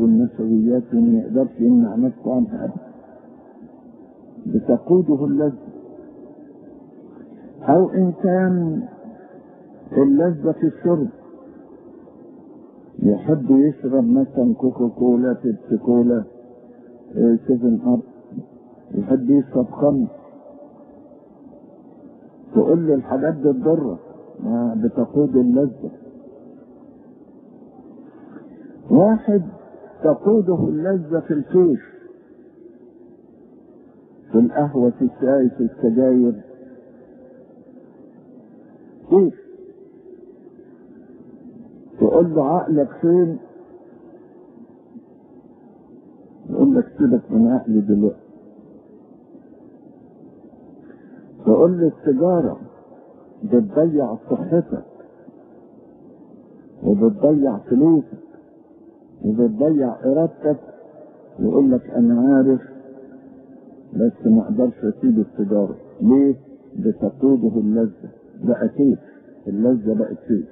والنشويات وما يقدرش يمنع نفسه عنها أبدا، بتقوده اللذة. أو إنسان اللذة في الشرب، يحب يشرب مثلا كوكا كولا، بيبسي كولا، 7 أب، يحب يشرب خمر، تقول له الحاجات دي تضرك، ما بتقود اللذة. واحد تقوده اللذة في الكيف، في القهوة، في الشاي، في السجاير، كيف تقول له عقلك فين، يقول لك سيبك من عقلي دلوقتي. تقول له السيجارة بتضيع صحتك وبتضيع فلوسك وبتضيع ارادتك، يقول لك انا عارف بس ما اقدرش اسيب السيجارة. ليه؟ بتقوده اللذة، بقى كيف، اللذة بقت كيف.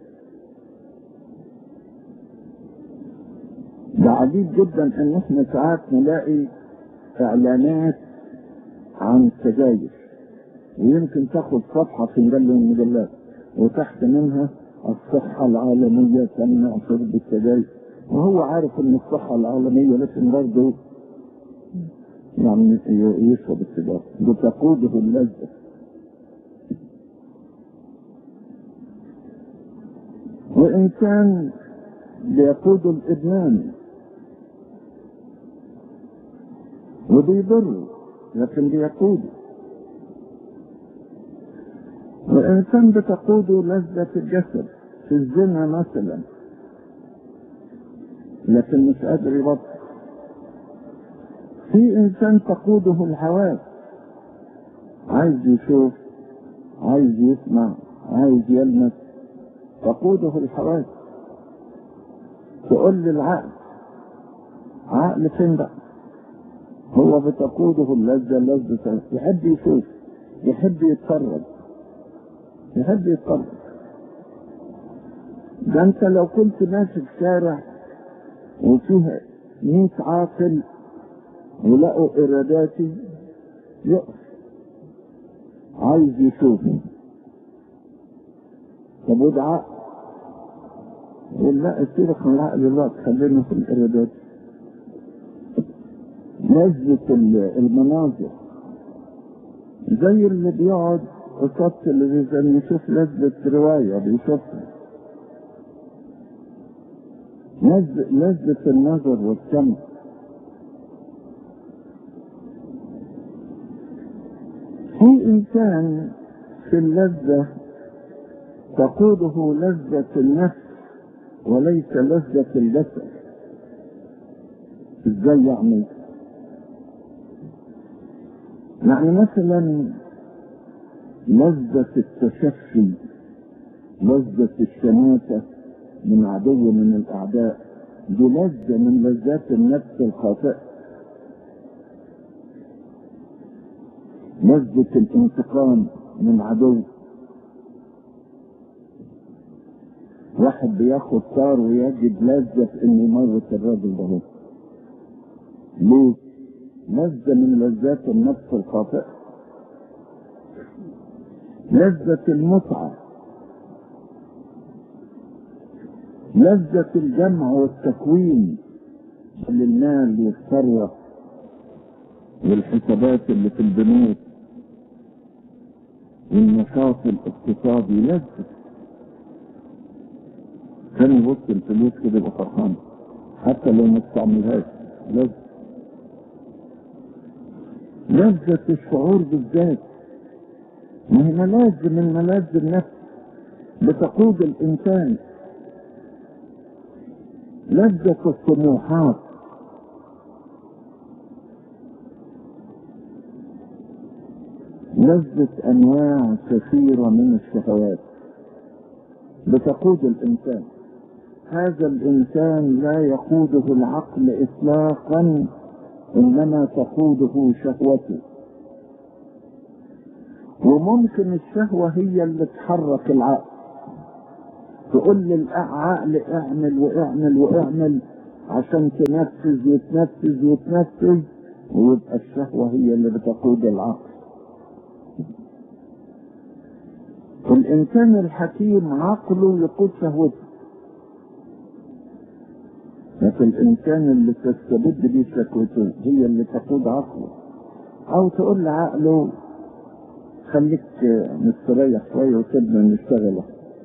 ده عجيب جدا ان احنا ساعات نلاقي اعلانات عن السجاير، ويمكن تاخد صفحة في مجلة من المجلات وتحت منها الصحة العالمية تمنع شرب السجاير، وهو عارف ان الصحة العالمية لكن برضه يعني يشرب السجارة، بتقوده اللذة. وإنسان بيقود الإدمان وبيضر لكن بيقوده. وإنسان بتقوده لذة الجسد في الزنا مثلا، لكن مش قادر يبطل. في إنسان تقوده الحواس، عايز يشوف، عايز يسمع، عايز يلمس، تقوده الحواس. تقول للعقل، عقل فين بقى؟ هو بتقوده اللذة، لذة يحب يشوف، يحب يتفرج، يحب يتفرج. ده انت لو كنت ماشي في شارع وفيها 100 عاقل ولقوا اراداتي، يقف عايز يشوف. طب وده عقل؟ يقول لا، سيبك من العقل دلوقتي، خلينا في الارادات. لذة المناظر، زي اللي بيقعد قصاد التلفزيون يشوف لذة رواية بيشوفها، لذة النظر والسمع. في إنسان في اللذة تقوده لذة النفس وليس لذة الجسد. ازاي يعني؟ يعني مثلا لذة التشفي، لذة الشماتة من عدو من الأعداء، دي لذة من لذات النفس الخاطئة. لذة الانتقام من عدو، واحد بياخد طار ويجد لذة في انه يمرت الراجل ده. ليه؟ لذة من لذات النفس الخاطئة. لذة المتعة، لذة الجمع والتكوين للمال والثروة والحسابات اللي في البنوك والنشاط الاقتصادي، لذة كان يبص الفلوس كده يبقى فرحان حتى لو ما استعملهاش. لذة الشعور بالذات، ما هي ملاذ من ملاذ النفس بتقود الإنسان. لذة الطموحات، لذة أنواع كثيرة من الشهوات بتقود الإنسان. هذا الإنسان لا يقوده العقل إطلاقا، إنما تقوده شهوته. وممكن الشهوة هي اللي تحرك العقل، تقول للعقل اعمل واعمل واعمل عشان تنفذ وتنفذ وتنفذ، ويبقى الشهوة هي اللي بتقود العقل. الإنسان الحكيم عقله يقود شهوته، لكن الإنسان اللي تستبد بيه شهوته هي اللي تقود عقله. أو تقول لعقله خليك مستريح شوية وسيبنا نشتغل.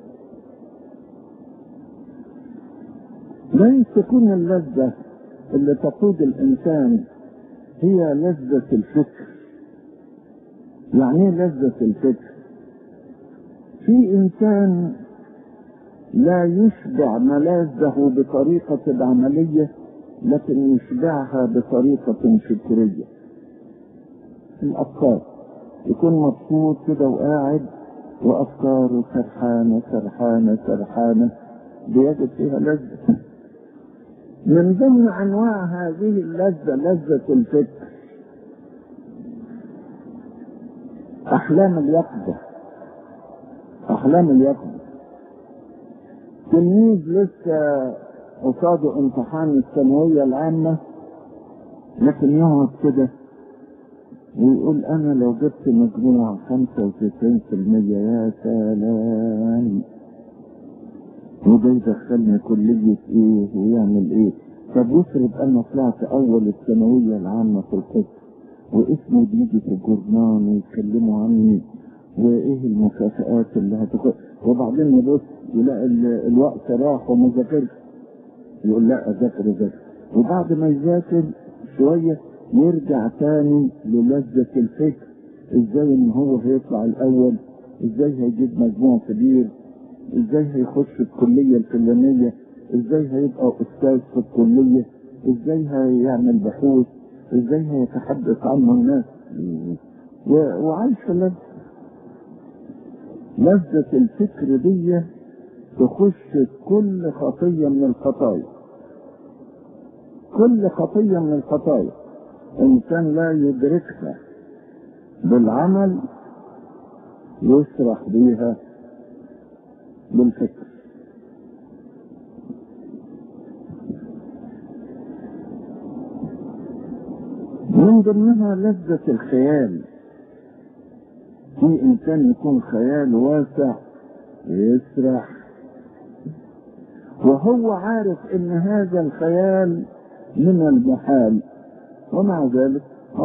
لن تكون اللذة اللي تقود الإنسان هي لذة الفكر. يعني ايه لذة الفكر؟ في إنسان لا يشبع ملاذه بطريقة عملية، لكن يشبعها بطريقة فكرية. الأفكار يكون مبسوط كده وقاعد وأفكاره سرحانة سرحانة سرحانة، بيجد فيها لذة. من ضمن أنواع هذه اللذة لذة الفكر أحلام اليقظة. أحلام اليقظة، تلميذ لسه قصاده امتحان الثانوية العامة، لكن يقعد كده ويقول أنا لو جبت مجموع 95% يا سلام، وده يدخلني كلية إيه ويعمل إيه. طب يفرض أنا طلعت أول الثانوية العامة في القسم واسمي بيجي في الجورنال ويتكلموا عني وإيه المكافآت اللي هتاخد، وبعدين يبص يلاقي الوقت راح وما ذاكرش، يقول لا أذاكر. وبعد ما يذاكر شوية يرجع تاني للذة الفكر، ازاي ان هو هيطلع الاول، ازاي هيجيب مجموع كبير، ازاي هيخش الكلية الفلانية، ازاي هيبقى استاذ في الكلية، ازاي هيعمل بحوث، ازاي هيتحدث عنه الناس، وعايش في لذة الفكر دي تخش كل خطية من الخطايا. كل خطية من الخطايا إنسان لا يدركها بالعمل يسرح بيها بالفكر. من ضمنها لذة الخيال. في إنسان يكون خيال واسع يسرح وهو عارف إن هذا الخيال من المحال، ومع ذلك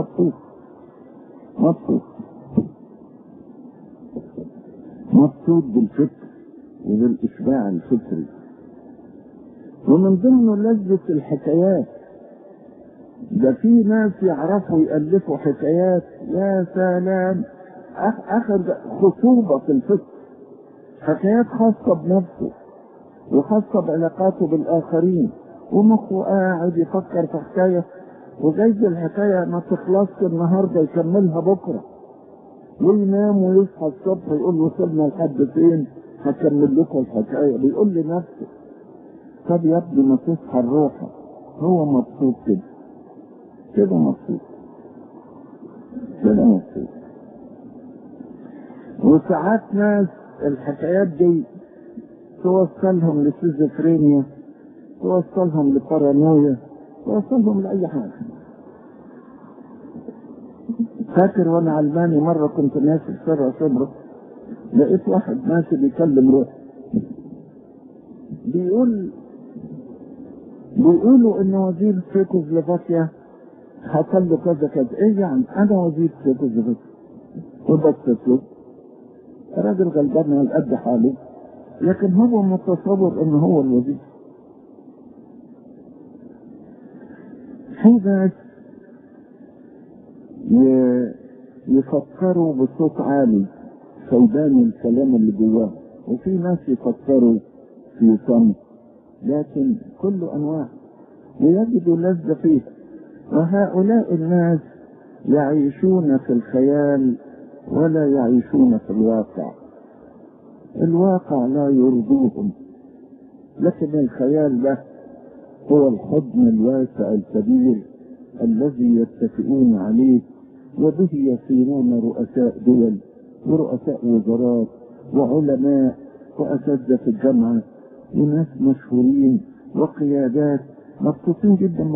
مبسوط بالفكر وبالإشباع الفكري. ومن ضمن لذة الحكايات، ده في ناس يعرفوا يألفوا حكايات يا سلام، أخذ خصوبة في الفكر، حكايات خاصة بنفسه وخاصة بعلاقاته بالآخرين، ومخه قاعد يفكر في حكاية وجايز الحكاية ما تخلصش النهاردة يكملها بكرة، وينام ويصحى الصبح يقول له وصلنا لحد فين، هكمل لكم الحكاية. بيقول لنفسه طب يا ابني ما تصحى الروحة. هو مبسوط كده مبسوط. وساعات ناس الحكايات دي توصلهم لسيزوفرينيا، توصلهم لبارانويا، توصلهم لأي حاجة. فاكر وانا علماني مرة كنت ماشي في شارع شبرا، لقيت واحد ماشي بيكلم روحه، بيقولوا ان وزير تشيكوسلوفاكيا حصل له كذا كذا. ايه يعني انا وزير تشيكوسلوفاكيا؟ وبصت له راجل غلبان على قد حاله، لكن هو متصور ان هو الوزير. في ناس يفكروا بصوت عالي فيبان الكلام اللي جواه، وفي ناس يفكروا في صمت، لكن كل انواع ويجدوا لذة فيه. وهؤلاء الناس يعيشون في الخيال ولا يعيشون في الواقع. الواقع لا يرضيهم، لكن الخيال له هو الحضن الواسع الكبير الذي يتفقون عليه، وبه يصيرون رؤساء دول ورؤساء وزارات وعلماء وأساتذة في الجامعة وناس مشهورين وقيادات مبسوطين جدا